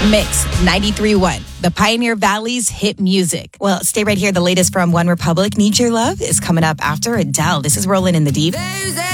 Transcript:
Mix 93.1, the Pioneer Valley's hit music. Well, stay right here. The latest from One Republic, Need Your Love, is coming up after Adele. This is Rolling in the Deep.